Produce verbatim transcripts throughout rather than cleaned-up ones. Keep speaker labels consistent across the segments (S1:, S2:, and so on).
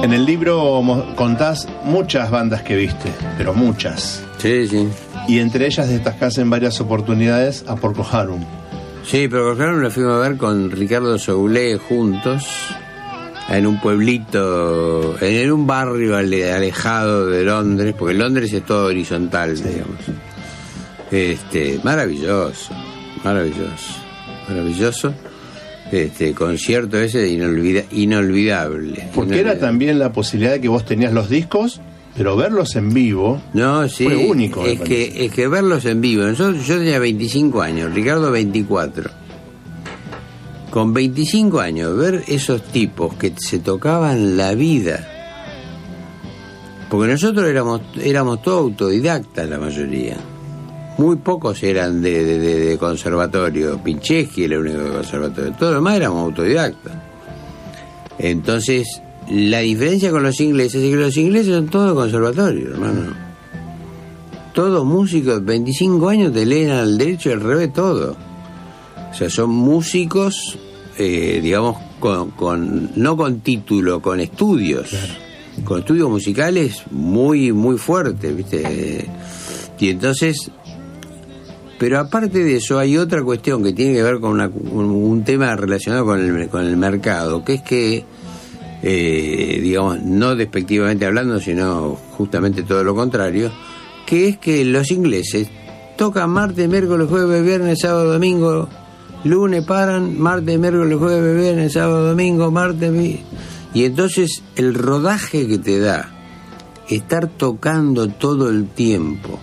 S1: En el libro mo- contás muchas bandas que viste, pero muchas.
S2: Sí, sí.
S1: Y entre ellas destacás en varias oportunidades a Porco Harum.
S2: Sí, pero Porco Harum lo fuimos a ver con Ricardo Soule juntos en un pueblito, en un barrio ale- alejado de Londres, porque Londres es todo horizontal, sí, digamos. Este, maravilloso, maravilloso, maravilloso. Este concierto ese inolvida, inolvidable.
S1: Porque
S2: inolvidable.
S1: era también la posibilidad de que vos tenías los discos, pero verlos en vivo
S2: No, sí,
S1: fue único.
S2: es que, es que verlos en vivo. Nosotros, yo tenía veinticinco años, Ricardo veinticuatro. Con veinticinco años, ver esos tipos que se tocaban la vida. Porque nosotros éramos éramos todos autodidactas, la mayoría. Muy pocos eran de, de, de, de conservatorio. Pincheski era el único de conservatorio. Todos los demás éramos autodidactas. Entonces, la diferencia con los ingleses es que los ingleses son todos de conservatorio, hermano. Todos músicos, veinticinco años te leen al derecho y al revés todo. O sea, son músicos, eh, digamos, con, con no con título, con estudios. Claro. Con estudios musicales muy, muy fuertes, ¿viste? Y entonces... Pero aparte de eso hay otra cuestión que tiene que ver con una, un, un tema relacionado con el, con el mercado, que es que, eh, digamos, no despectivamente hablando, sino justamente todo lo contrario, que es que los ingleses tocan martes, miércoles, jueves, viernes, sábado, domingo, lunes paran, martes, miércoles, jueves, viernes, sábado, domingo, martes, mi... y entonces el rodaje que te da estar tocando todo el tiempo.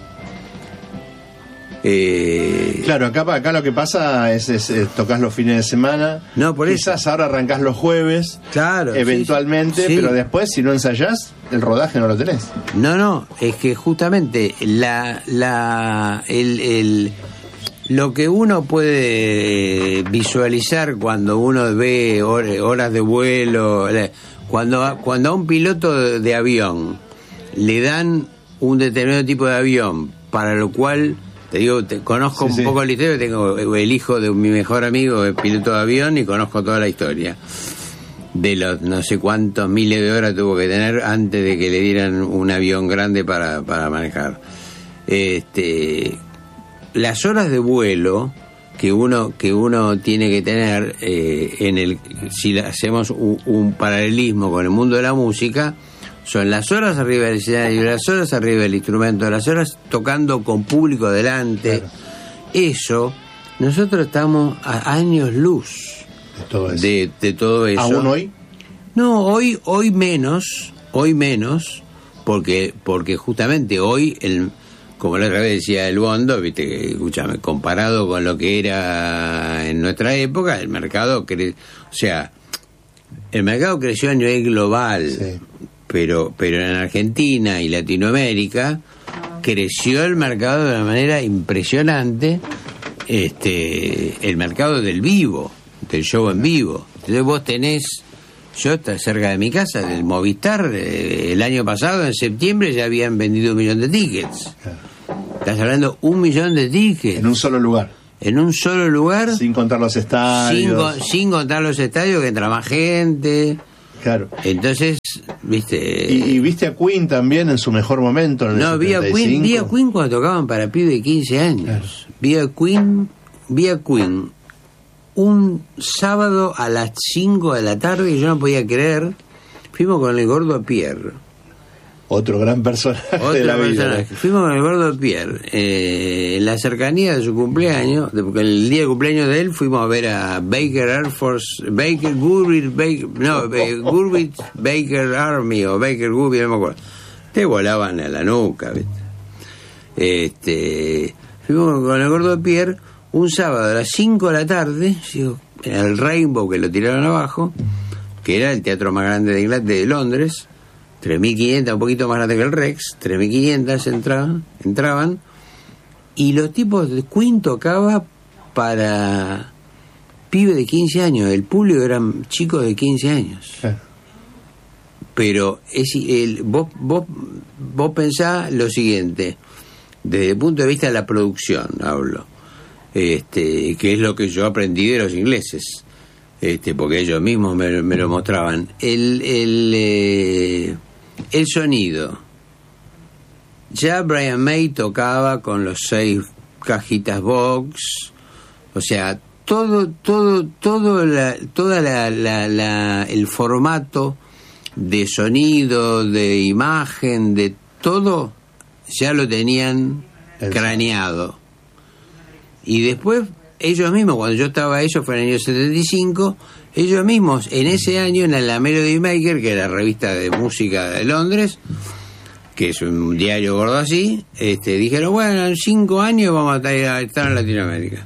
S2: Eh,
S1: claro, acá acá lo que pasa es, es, es tocas los fines de semana.
S2: No, por
S1: quizás
S2: eso.
S1: Ahora arrancás los jueves.
S2: Claro.
S1: Eventualmente,
S2: sí, sí.
S1: Pero después, si no ensayás, el rodaje no lo tenés.
S2: No, no, es que justamente la la el, el lo que uno puede visualizar cuando uno ve horas de vuelo, cuando cuando a un piloto de, de avión le dan un determinado tipo de avión, para lo cual te digo, te conozco sí, un sí. poco la historia, tengo el hijo de mi mejor amigo, es piloto de avión, y conozco toda la historia de los no sé cuántos miles de horas tuvo que tener antes de que le dieran un avión grande para, para manejar. Este, las horas de vuelo que uno que uno tiene que tener eh, en el si hacemos un, un paralelismo con el mundo de la música, son las horas arriba del escenario, las horas arriba del instrumento, las horas tocando con público delante. Claro. Eso, nosotros estamos a años luz
S1: de todo eso.
S2: De, de todo eso.
S1: ¿Aún hoy?
S2: No, hoy hoy menos, hoy menos, porque porque justamente hoy, el como la otra vez decía el Bondo, viste, escúchame, comparado con lo que era en nuestra época, el mercado cre... o sea, el mercado creció a nivel global. Sí. Pero, pero en Argentina y Latinoamérica creció el mercado de una manera impresionante, este, el mercado del vivo, del show en vivo. Entonces vos tenés, yo está cerca de mi casa, del Movistar, eh, el año pasado, en septiembre, ya habían vendido un millón de tickets. Estás hablando un millón de tickets.
S1: En un solo lugar.
S2: En un solo lugar.
S1: Sin contar los estadios.
S2: Sin, sin contar los estadios, que entra más gente.
S1: Claro.
S2: Entonces, viste...
S1: ¿Y, y viste a Queen también en su mejor momento? En
S2: no,
S1: el
S2: vi a Queen, vi a Queen cuando tocaban para pibes de quince años. Claro. Vi a Queen, vi a Queen un sábado a las cinco de la tarde, y yo no podía creer. Fuimos con el Gordo Pierre.
S1: Otro gran personaje
S2: Otro
S1: de la
S2: personaje.
S1: vida.
S2: Fuimos con el Gordo Pierre eh, en la cercanía de su cumpleaños, porque el día de cumpleaños de él fuimos a ver a Baker Air Force, Baker Goodrich, Baker, no, Goodrich Baker Army o Baker Goodrich, no me acuerdo. Te volaban a la nuca, ¿viste? Este, fuimos con el Gordo Pierre un sábado a las cinco de la tarde, en el Rainbow, que lo tiraron abajo, que era el teatro más grande de Inglaterra, de Londres. tres mil quinientas, un poquito más grande que el Rex, tres mil quinientas entraban, entraban, y los tipos de Queen tocaba para pibes de quince años, el público eran chicos de quince años. Sí. Pero es el, vos, vos, vos pensás lo siguiente, desde el punto de vista de la producción, hablo, este, que es lo que yo aprendí de los ingleses. este, porque ellos mismos me, me lo mostraban. El, el, eh, el sonido. Ya Brian May tocaba con los seis cajitas Vox, o sea, todo, todo, todo, la, toda la, la, la, el formato de sonido, de imagen, de todo, ya lo tenían craneado. Y después, ellos mismos, cuando yo estaba, eso fue en el año setenta y cinco, ellos mismos, en ese año, en la Melody Maker, que era la revista de música de Londres, que es un diario gordo así, este, dijeron, bueno, en cinco años vamos a estar en Latinoamérica.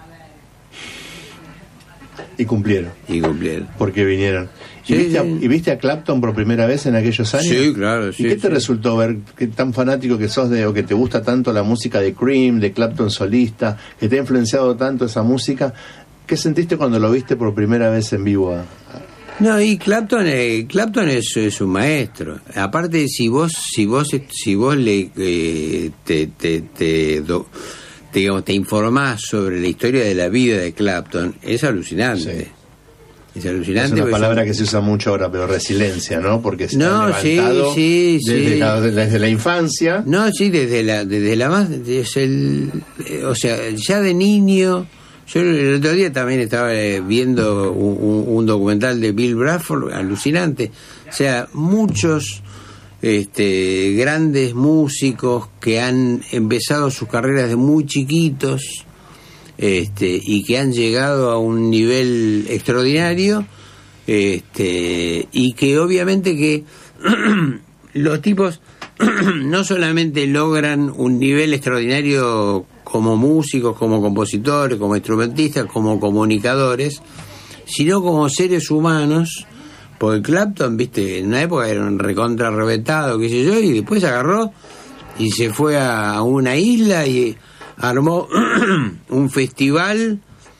S1: Y cumplieron.
S2: Y cumplieron.
S1: Porque vinieron. ¿Y,
S2: Sí,
S1: viste a,
S2: sí.
S1: ¿Y viste a Clapton por primera vez en aquellos años?
S2: Sí, claro. Sí,
S1: ¿Y qué te
S2: sí.
S1: resultó ver, qué tan fanático que sos de, o que te gusta tanto la música de Cream, de Clapton solista, que te ha influenciado tanto esa música? ¿Qué sentiste cuando lo viste por primera vez en vivo? A, a...
S2: No, y Clapton, eh, Clapton es, es un maestro. Aparte, si vos, si vos, si vos le eh, te, te, te, do, te, digamos, te informás sobre la historia de la vida de Clapton, es alucinante. Sí. Es alucinante.
S1: Es una palabra
S2: son...
S1: que se usa mucho ahora, pero resiliencia, ¿no? Porque se
S2: no,
S1: ha levantado
S2: sí, sí,
S1: desde,
S2: sí.
S1: La, desde la infancia.
S2: No, sí, desde la, desde la más, es el, eh, o sea, ya de niño. Yo el otro día también estaba eh, viendo un, un, un documental de Bill Bruford, alucinante. O sea, muchos este, grandes músicos que han empezado sus carreras de muy chiquitos, este, y que han llegado a un nivel extraordinario, este, y que obviamente que los tipos no solamente logran un nivel extraordinario como músicos, como compositores, como instrumentistas, como comunicadores, sino como seres humanos, porque Clapton, viste, en una época era un recontra reventado, qué sé yo, y después agarró y se fue a una isla y armó un festival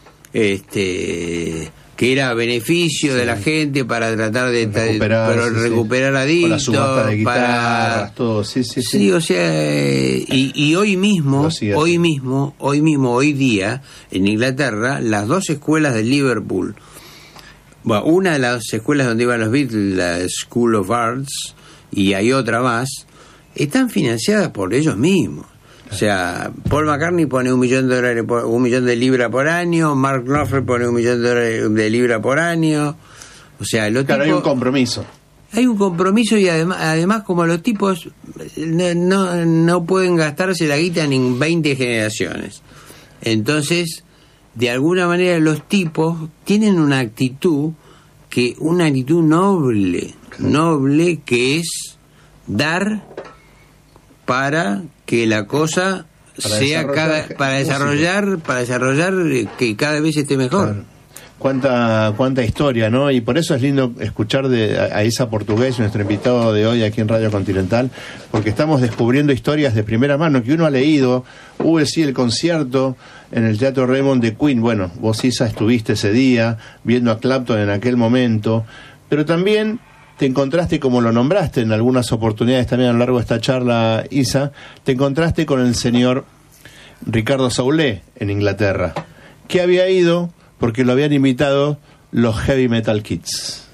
S2: este que era a beneficio sí. de la gente para tratar de recuperar, ta, sí, recuperar adictos,
S1: la subasta de guitarras,
S2: para
S1: todo, sí, sí, sí.
S2: Sí, o sea, y, y hoy mismo, hoy mismo, hoy mismo, hoy día, en Inglaterra, las dos escuelas de Liverpool, bueno, una de las escuelas donde iban los Beatles, la School of Arts, y hay otra más, están financiadas por ellos mismos. O sea, Paul McCartney pone un millón de dólares, por, un millón de libras por año, Mark Knopfler pone un millón de dólares de libras por año. O sea, los
S1: claro,
S2: tipos,
S1: hay un compromiso.
S2: Hay un compromiso y además, además como los tipos no, no, no pueden gastarse la guita ni en veinte generaciones. Entonces, de alguna manera los tipos tienen una actitud, que una actitud noble, noble que es dar para que la cosa para sea cada para desarrollar música. para desarrollar que cada vez esté mejor.
S1: Claro. Cuánta cuánta historia, ¿no? Y por eso es lindo escuchar de a, a Isa Portugués, nuestro invitado de hoy aquí en Radio Continental, porque estamos descubriendo historias de primera mano que uno ha leído. Hubo sí el concierto en el Teatro Raymond de Queen. Bueno, vos, Isa, estuviste ese día viendo a Clapton en aquel momento, pero también te encontraste, como lo nombraste en algunas oportunidades también a lo largo de esta charla, Isa, te encontraste con el señor Ricardo Saulé en Inglaterra, que había ido porque lo habían invitado los Heavy Metal Kids.